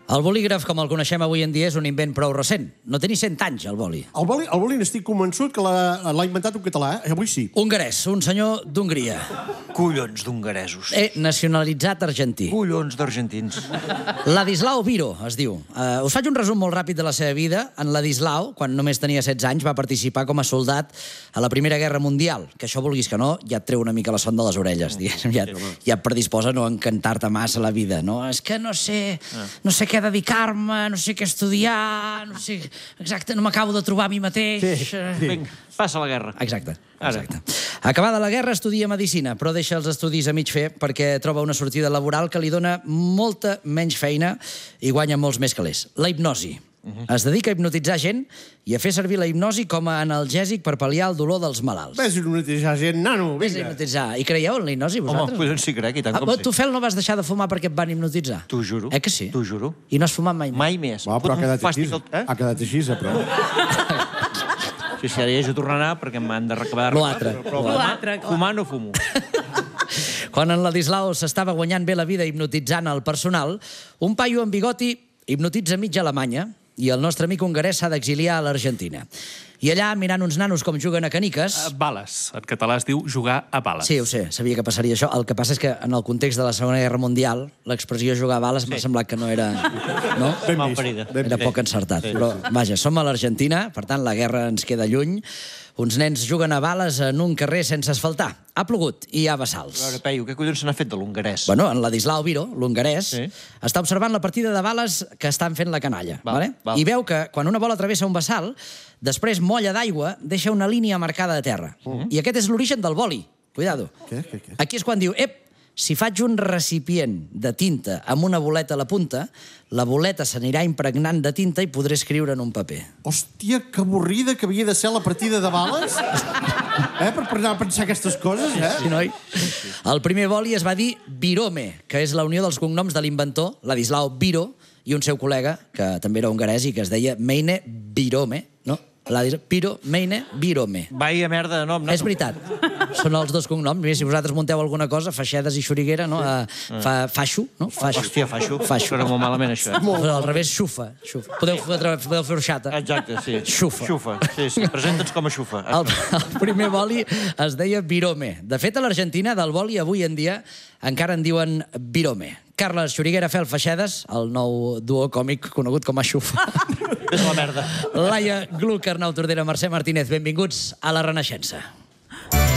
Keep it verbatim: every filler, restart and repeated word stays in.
El bolígraf, com el coneixem avui en dia, és un invent prou recent. No té ni cent anys, el boli. El boli, el boli n'estic convençut que l'ha inventat un català, eh? Avui sí. Hongarès, un senyor d'Hongria. Collons d'hongaresos. Eh, nacionalitzat argentí. Collons d'argentins. Ladislau Biro, es diu. Uh, us faig un resum molt ràpid de la seva vida. En Ladislau, quan només tenia setze anys, va participar com a soldat a la Primera Guerra Mundial, que això, vulguis que no, ja et treu una mica la son de les orelles, diguéssim. Ja, ja et predisposa a no encantar-te massa la vida, no? És que no sé, no sé què dedicar-me, no sé què estudiar, no sé... Exacte, no m'acabo de trobar a mi mateix. Sí, sí. Vinga, passa la guerra. Exacte, exacte. Acabada la guerra, estudia Medicina, però deixa els estudis a mig fer perquè troba una sortida laboral que li dona molta menys feina i guanya molts més calés. La hipnosi. Es dedica a hipnotitzar gent i a fer servir la hipnosi com a analgèsic per pal·liar el dolor dels malalts. Ves a hipnotitzar gent, nano, Ves a vinga. hipnotitzar. I creieu en la hipnosi, vosaltres? Home, collons sí crec, i tant Ah, com sí. tu, Fel, no vas deixar de fumar perquè et van hipnotitzar? T'ho juro. Eh que sí? T'ho juro. I no has fumat mai? Mai més. Va, però ha quedat així. Fàstic, eh? Ha quedat així, però... Sí, sí, ara ja haig de tornar a anar perquè m'han de recabar... L'altre. Però fumar, fumar no fumo. Quan en Ladislau s'estava guanyant bé la vida hipnotitzant el personal, un paio amb bigoti hipnotitza mitja Alemanya i el nostre amic hongarès s'ha d'exiliar a l'Argentina. I allà, mirant uns nanos com juguen a caniques... Bales. En català es diu jugar a bales. Sí, ho sé, sabia que passaria això. El que passa és que en el context de la Segona Guerra Mundial l'expressió jugar a bales m'ha semblat que no era... No? Ben Mal vist. parida. Ben Era vist. poc encertat. Però, vaja, som a l'Argentina, per tant, la guerra ens queda lluny. Uns nens juguen a bales en un carrer sense asfaltar. Ha plogut i hi ha A bassals. veure, Peyu, què collons se n'ha fet de l'hongarès? Bueno, en Ladislau Biro, l'hongarès, Sí. està observant la partida de bales que estan fent la canalla. Val, vale? val. I veu que quan una bola travessa un bassal, després molla d'aigua, deixa una línia marcada a terra. I aquest és l'origen del boli. Cuidado. Què, què, què? Aquí és quan diu, ep, si faig un recipient de tinta amb una boleta a la punta, la boleta s'anirà impregnant de tinta i podré escriure en un paper. Hòstia, que avorrida que havia de ser la partida de bales. Eh, per anar a pensar aquestes coses, eh? Sí, noi? El primer boli es va dir Birome, que és la unió dels cognoms de l'inventor, Ladislau Biro, i un seu col·lega, que també era hongarès i que es deia Meine Birome, no? Piro, Meine, Birome. Vaya merda de nom, no? És veritat. Són els dos cognoms. Mira, si vosaltres munteu alguna cosa, Feixedes i Xuriguera, no? Uh, fa, faixo, no? Faixo. Hòstia, faixo. Faixo. Però molt malament, això. Eh? Però al revés, xufa. xufa. Podeu, fotre, podeu fer orxata. Exacte, sí. Xufa. Xufa, sí, sí. Presenta'ns com a xufa. El, el primer boli es deia Birome. De fet, a l'Argentina, del boli, avui en dia, encara en diuen Birome. Carles Xuriguera, Fel Feixedes, el nou duo còmic conegut com a Xufa. És la merda. Laia Gluck, Arnau Tordera, Mercè Martínez, benvinguts a la Renaixença.